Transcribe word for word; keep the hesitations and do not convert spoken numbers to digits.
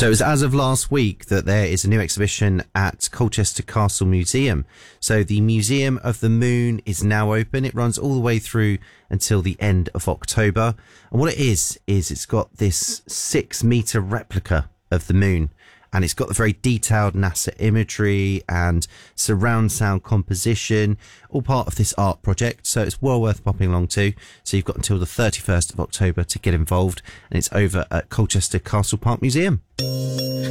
So it was as of last week that there is a new exhibition at Colchester Castle Museum. So the Museum of the Moon is now open. It runs all the way through until the end of October. And what it is, is it's got this six metre replica of the moon. And it's got the very detailed NASA imagery and surround sound composition, all part of this art project. So it's well worth popping along to. So you've got until the thirty-first of October to get involved. And it's over at Colchester Castle Park Museum.